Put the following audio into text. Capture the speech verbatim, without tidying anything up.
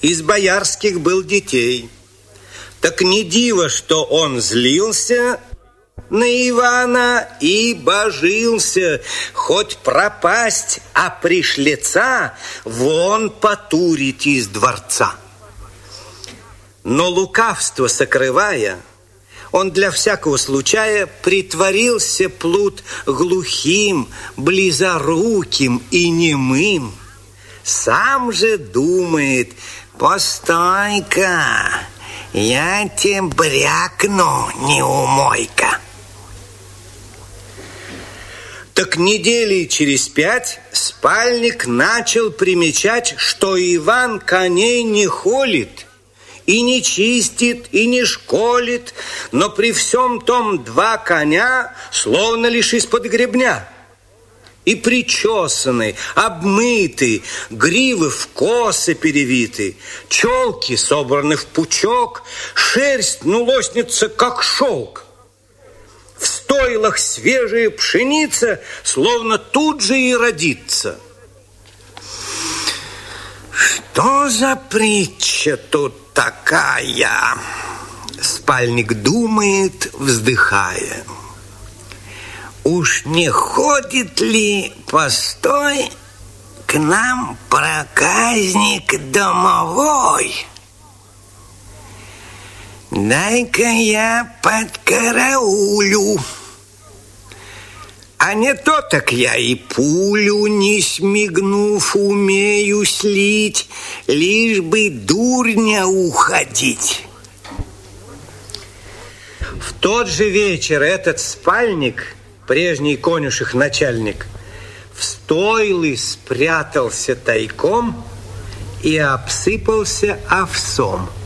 из боярских был детей. Так не диво, что он злился на Ивана и божился, хоть пропасть, а пришлеца вон потурить из дворца. Но лукавство сокрывая, он для всякого случая притворился плут глухим, близоруким и немым. Сам же думает: постой-ка, я тебе брякну, неумойка. Так недели через пять спальник начал примечать, что Иван коней не холит, и не чистит, и не школит, но при всем том два коня словно лишь из-под гребня. И причесаны, обмыты, гривы в косы перевиты, челки собраны в пучок, шерсть ну лоснится, как шелк. В стойлах свежая пшеница, словно тут же и родится. Что за притча тут такая? Спальник думает, вздыхая. Уж не ходит ли, постой, к нам проказник домовой? Дай-ка я подкараулю. А не то так я и пулю, не смигнув, умею слить, лишь бы дурня уходить. В тот же вечер этот спальник, прежний конюших начальник, в стойлы спрятался тайком и обсыпался овсом.